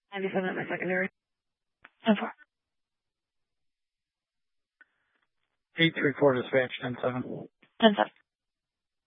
97 at my secondary. 10-4. 834 dispatch, 10-7. 10-7.